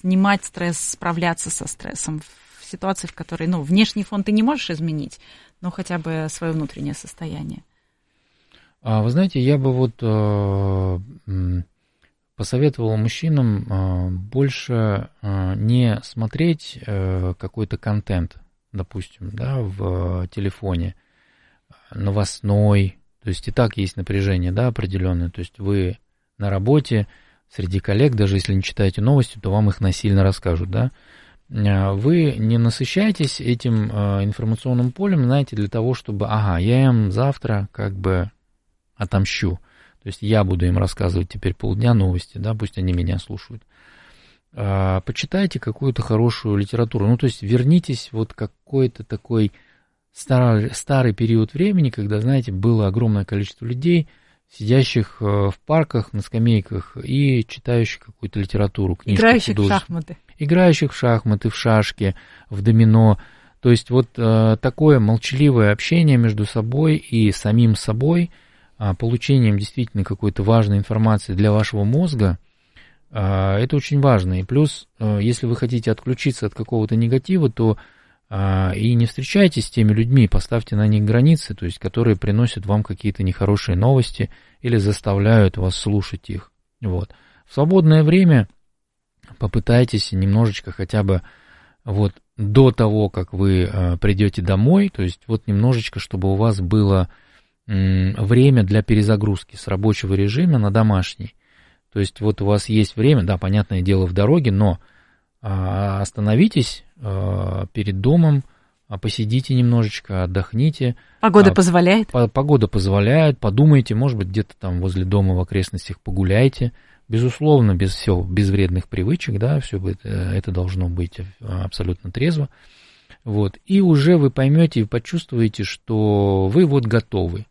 снимать стресс, справляться со стрессом в ситуации, в которой, внешний фон ты не можешь изменить, но хотя бы свое внутреннее состояние? Вы знаете, я бы посоветовал мужчинам больше не смотреть какой-то контент, допустим, да, в телефоне, новостной, то есть и так есть напряжение, да, определенное, то есть вы на работе, среди коллег, даже если не читаете новости, то вам их насильно расскажут, да. Вы не насыщаетесь этим информационным полем, знаете, для того, чтобы, я им завтра как бы отомщу. То есть я буду им рассказывать теперь полдня новости, да, пусть они меня слушают. Почитайте какую-то хорошую литературу, то есть вернитесь какой-то такой старый период времени, когда, знаете, было огромное количество людей, сидящих в парках, на скамейках и читающих какую-то литературу, книжки. Играющих в шахматы. Играющих в шахматы, в шашки, в домино. То есть такое молчаливое общение между собой и самим собой, получением действительно какой-то важной информации для вашего мозга, это очень важно. И плюс, если вы хотите отключиться от какого-то негатива, то и не встречайтесь с теми людьми, поставьте на них границы, то есть которые приносят вам какие-то нехорошие новости или заставляют вас слушать их. В свободное время попытайтесь немножечко хотя бы до того, как вы придете домой, то есть немножечко, чтобы у вас было время для перезагрузки с рабочего режима на домашний. То есть у вас есть время, да, понятное дело, в дороге, но остановитесь перед домом, посидите немножечко, отдохните. Погода позволяет? Погода позволяет, подумайте, может быть, где-то там возле дома в окрестностях погуляйте. Безусловно, без вредных привычек, да, все это должно быть абсолютно трезво. И уже вы поймете и почувствуете, что вы готовы.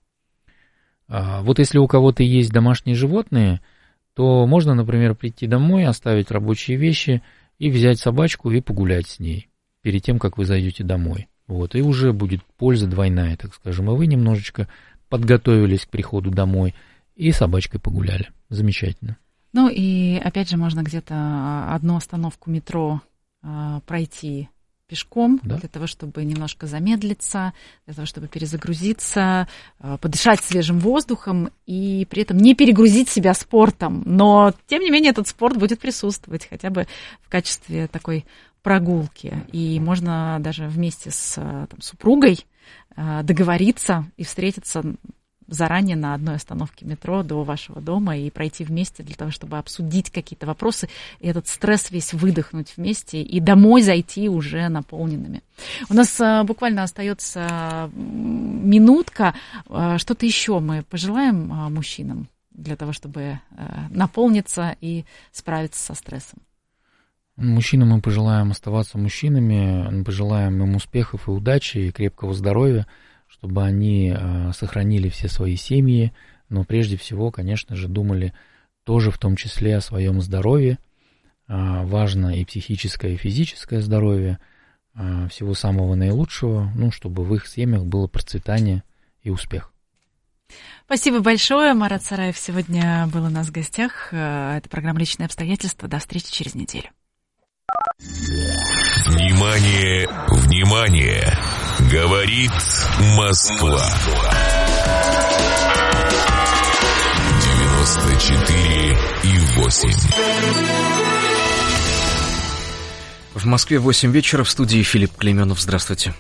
Если у кого-то есть домашние животные, то можно, например, прийти домой, оставить рабочие вещи и взять собачку и погулять с ней перед тем, как вы зайдете домой. И уже будет польза двойная, так скажем. И вы немножечко подготовились к приходу домой и с собачкой погуляли. Замечательно. И опять же можно где-то одну остановку метро пройти пешком, да, для того, чтобы немножко замедлиться, для того, чтобы перезагрузиться, подышать свежим воздухом и при этом не перегрузить себя спортом. Но, тем не менее, этот спорт будет присутствовать хотя бы в качестве такой прогулки. И можно даже вместе с супругой договориться и встретиться заранее на одной остановке метро до вашего дома и пройти вместе для того, чтобы обсудить какие-то вопросы, и этот стресс весь выдохнуть вместе, и домой зайти уже наполненными. У нас буквально остается минутка. Что-то еще мы пожелаем мужчинам для того, чтобы наполниться и справиться со стрессом? Мужчинам мы пожелаем оставаться мужчинами, мы пожелаем им успехов и удачи, и крепкого здоровья, чтобы они сохранили все свои семьи, но прежде всего, конечно же, думали тоже в том числе о своем здоровье. Важно и психическое, и физическое здоровье. Всего самого наилучшего, чтобы в их семьях было процветание и успех. Спасибо большое. Марат Сараев сегодня был у нас в гостях. Это программа «Личные обстоятельства». До встречи через неделю. Внимание, внимание! Говорит Москва. 94,8. В Москве 8 вечера, в студии Филипп Клейменов. Здравствуйте.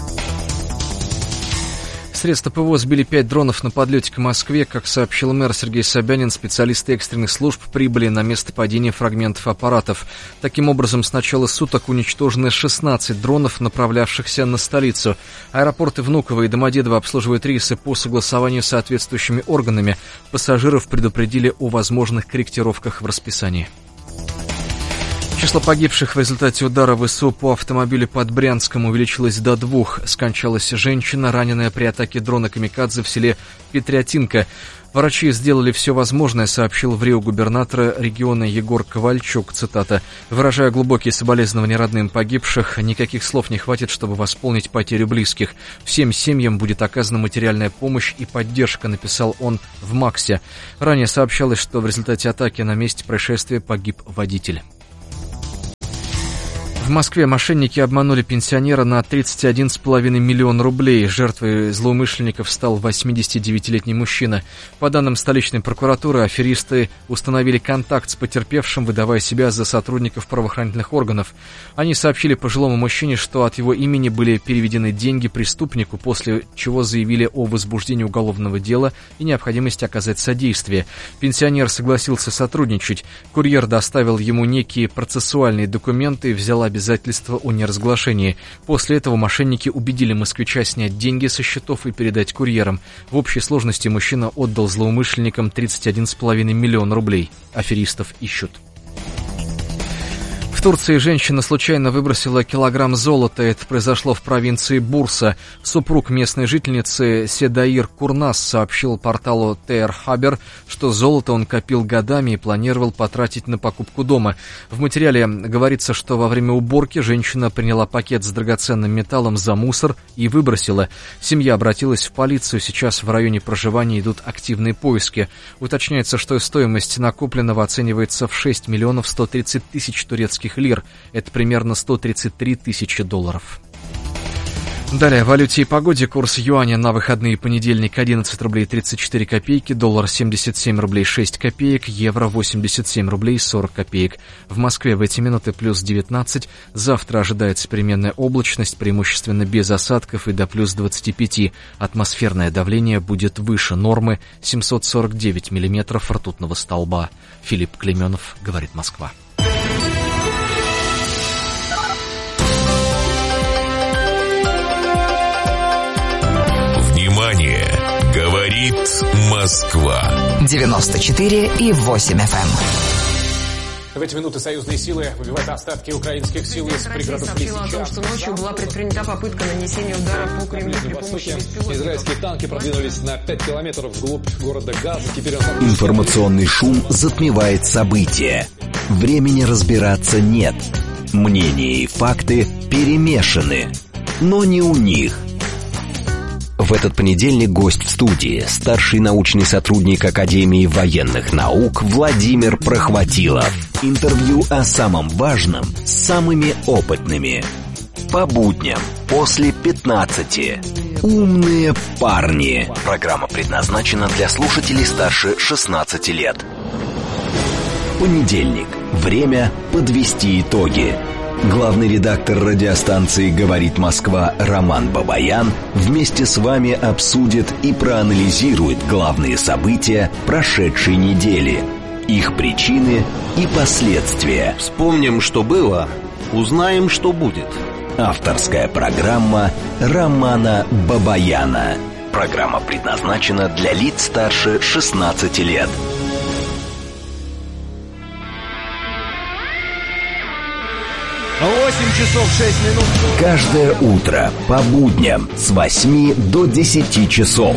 Средства ПВО сбили 5 дронов на подлете к Москве. Как сообщил мэр Сергей Собянин, специалисты экстренных служб прибыли на место падения фрагментов аппаратов. Таким образом, с начала суток уничтожены 16 дронов, направлявшихся на столицу. Аэропорты Внуково и Домодедово обслуживают рейсы по согласованию с соответствующими органами. Пассажиров предупредили о возможных корректировках в расписании. Число погибших в результате удара ВСУ по автомобилю под Брянском увеличилось до 2. Скончалась женщина, раненая при атаке дрона «Камикадзе» в селе Петрятинка. Врачи сделали все возможное, сообщил в Рио губернатора региона Егор Ковальчук. Цитата. «Выражая глубокие соболезнования родным погибших, никаких слов не хватит, чтобы восполнить потерю близких. Всем семьям будет оказана материальная помощь и поддержка», написал он в МАКСе. Ранее сообщалось, что в результате атаки на месте происшествия погиб водитель. В Москве мошенники обманули пенсионера на 31,5 миллиона рублей. Жертвой злоумышленников стал 89-летний мужчина. По данным столичной прокуратуры, аферисты установили контакт с потерпевшим, выдавая себя за сотрудников правоохранительных органов. Они сообщили пожилому мужчине, что от его имени были переведены деньги преступнику, после чего заявили о возбуждении уголовного дела и необходимости оказать содействие. Пенсионер согласился сотрудничать. Курьер доставил ему некие процессуальные документы и взял обязательства о неразглашении. После этого мошенники убедили москвича снять деньги со счетов и передать курьерам. В общей сложности мужчина отдал злоумышленникам 31,5 миллиона рублей. Аферистов ищут. В Турции женщина случайно выбросила килограмм золота. Это произошло в провинции Бурса. Супруг местной жительницы Седаир Курнас сообщил порталу ТР Хабер, что золото он копил годами и планировал потратить на покупку дома. В материале говорится, что во время уборки женщина приняла пакет с драгоценным металлом за мусор и выбросила. Семья обратилась в полицию. Сейчас в районе проживания идут активные поиски. Уточняется, что стоимость накопленного оценивается в 6 миллионов 130 тысяч турецких лир. Это примерно 133 тысячи долларов. Далее, в валюте и погоде. Курс юаня на выходные: понедельник 11 рублей 34 копейки, доллар 77 рублей 6 копеек, евро 87 рублей 40 копеек. В Москве в эти минуты плюс 19. Завтра ожидается переменная облачность, преимущественно без осадков, и до плюс 25. Атмосферное давление будет выше нормы, 749 миллиметров ртутного столба. Филипп Клейменов, говорит Москва. Внимание! Говорит Москва. 94,8 FM. В эти минуты союзные силы выбивают остатки украинских сил из пригородов Лисичанска. Россия сообщила о том, что ночью была предпринята попытка нанесения удара по Кремлю при помощи беспилотников. Израильские танки продвинулись на 5 километров вглубь города Газа. Информационный шум затмевает события. Времени разбираться нет. Мнения и факты перемешаны. Но не у них. В этот понедельник гость в студии, старший научный сотрудник Академии военных наук Владимир Прохватилов. Интервью о самом важном с самыми опытными. По будням после 15. Умные парни. Программа предназначена для слушателей старше 16 лет. Понедельник. Время подвести итоги. Главный редактор радиостанции «Говорит Москва» Роман Бабаян вместе с вами обсудит и проанализирует главные события прошедшей недели, их причины и последствия. Вспомним, что было, узнаем, что будет. Авторская программа Романа Бабаяна. Программа предназначена для лиц старше 16 лет. 8 часов 6 минут. Каждое утро по будням с 8 до 10 часов.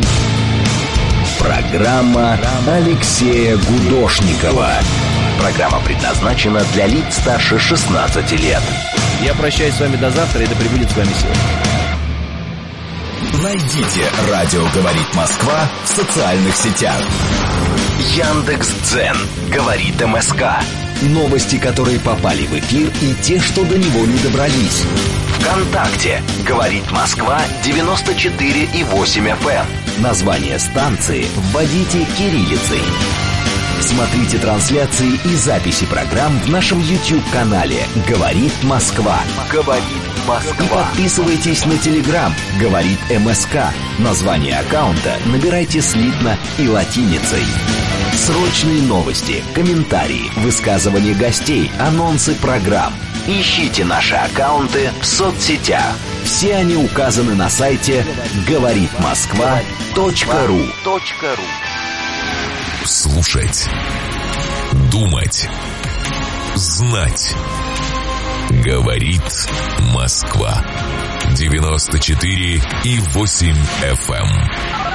Программа Алексея Гудошникова. Программа предназначена для лиц старше 16 лет. Я прощаюсь с вами до завтра, и да пребудет с вами сила. Найдите «Радио говорит Москва» в социальных сетях. Яндекс.Дзен говорит МСК. Новости, которые попали в эфир, и те, что до него не добрались. ВКонтакте говорит Москва 94,8 FM. Название станции вводите кириллицей. Смотрите трансляции и записи программ в нашем YouTube-канале «Говорит Москва». «Говорит Москва». И подписывайтесь на Telegram «Говорит МСК». Название аккаунта набирайте слитно и латиницей. Срочные новости, комментарии, высказывания гостей, анонсы программ. Ищите наши аккаунты в соцсетях. Все они указаны на сайте говоритмосква.ру. Слушать, думать, знать. Говорит Москва. 94,8 FM.